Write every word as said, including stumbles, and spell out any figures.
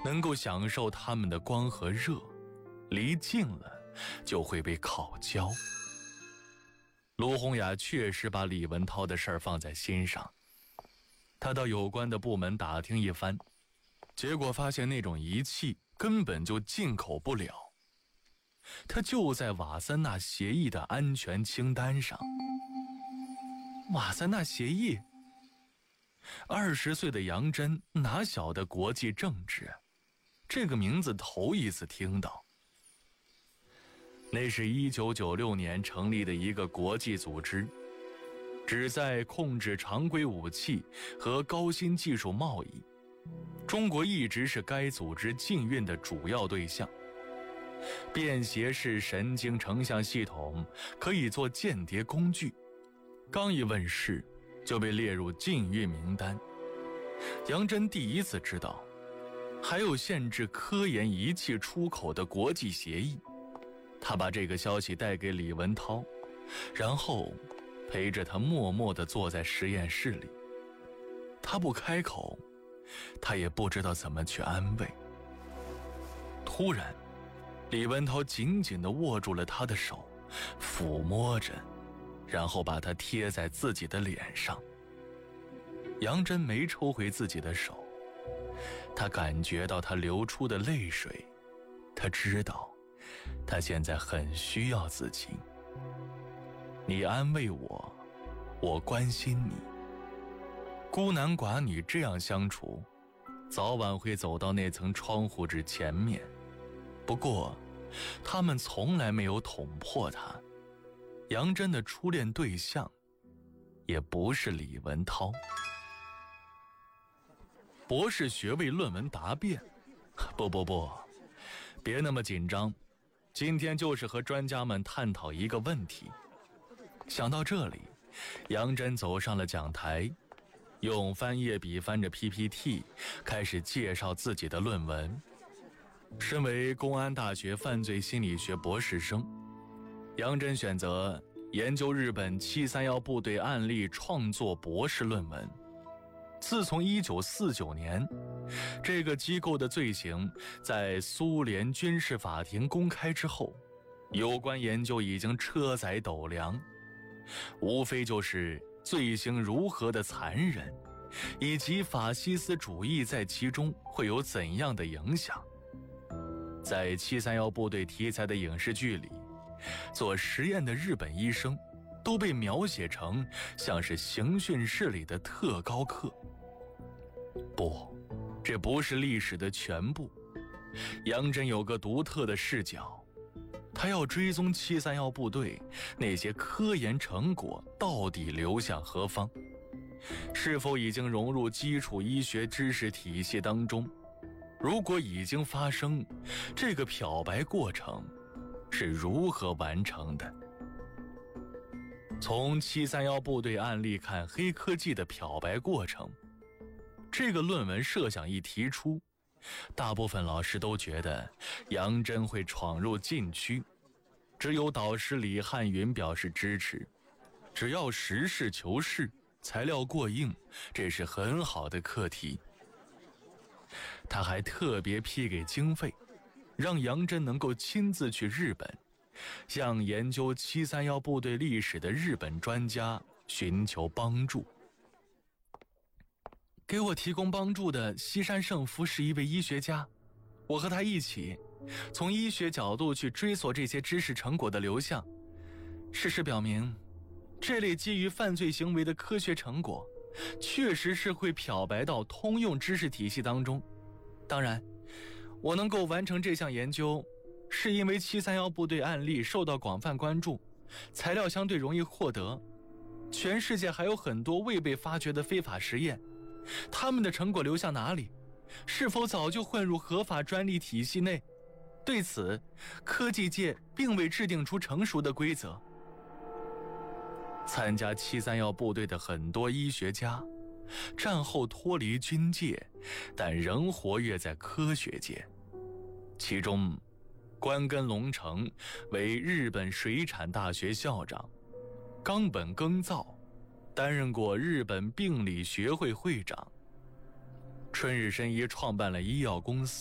能够享受它们的光和热，离近了就会被烤焦。卢洪雅确实把李文涛的事儿放在心上，他到有关的部门打听一番，结果发现那种仪器根本就进口不了，它就在瓦森纳协议的安全清单上。瓦森纳协议？二十岁的杨真哪晓得国际政治，这个名字头一次听到。那是一九九六年成立的一个国际组织，旨在控制常规武器和高新技术贸易。中国一直是该组织禁运的主要对象。便携式神经成像系统可以做间谍工具，刚一问世就被列入禁运名单。杨真第一次知道还有限制科研仪器出口的国际协议。他把这个消息带给李文涛，然后陪着他默默地坐在实验室里。他不开口，他也不知道怎么去安慰。突然，李文涛紧紧地握住了他的手，抚摸着，然后把它贴在自己的脸上。杨真没抽回自己的手，他感觉到他流出的泪水，他知道他现在很需要自己。你安慰我，我关心你。孤男寡女这样相处，早晚会走到那层窗户纸前面。不过他们从来没有捅破它。杨真的初恋对象也不是李文涛。博士学位论文答辩？不不不，别那么紧张，今天就是和专家们探讨一个问题。想到这里，杨真走上了讲台，用翻页笔翻着 P P T， 开始介绍自己的论文。身为公安大学犯罪心理学博士生，杨真选择研究日本七三一部队案例创作博士论文。自从一九四九年，这个机构的罪行在苏联军事法庭公开之后，有关研究已经车载斗量，无非就是罪行如何的残忍，以及法西斯主义在其中会有怎样的影响。在七三一部队题材的影视剧里，做实验的日本医生都被描写成像是刑讯室里的特高课。不，这不是历史的全部。杨真有个独特的视角，他要追踪七三一部队那些科研成果到底流向何方，是否已经融入基础医学知识体系当中。如果已经发生，这个漂白过程是如何完成的？从七三一部队案例看黑科技的漂白过程，这个论文设想一提出，大部分老师都觉得杨真会闯入禁区，只有导师李汉云表示支持。只要实事求是，材料过硬，这是很好的课题。他还特别批给经费，让杨真能够亲自去日本，向研究七三一部队历史的日本专家寻求帮助。给我提供帮助的西山胜夫是一位医学家，我和他一起从医学角度去追索这些知识成果的流向。事实表明，这类基于犯罪行为的科学成果确实是会漂白到通用知识体系当中。当然，我能够完成这项研究，是因为七三一部队案例受到广泛关注，材料相对容易获得。全世界还有很多未被发掘的非法实验，他们的成果流向哪里？是否早就混入合法专利体系内？对此，科技界并未制定出成熟的规则。参加七三一部队的很多医学家，战后脱离军界，但仍活跃在科学界。其中，关根隆成为日本水产大学校长，冈本耕造担任过日本病理学会会长，春日伸一创办了医药公司。